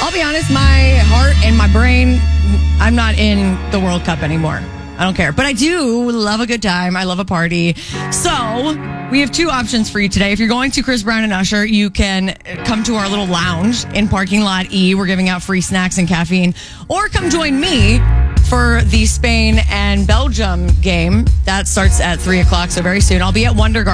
I'll be honest, my heart and my brain, I'm not in the World Cup anymore. I don't care. But I do love a good time. I love a party. So we have two options for you today. If you're going to Chris Brown and Usher, you can come to our little lounge in Parking Lot E. We're giving out free snacks and caffeine. Or come join me for the Spain and Belgium game. That starts at 3 o'clock, so very soon. I'll be at Wonder Garden.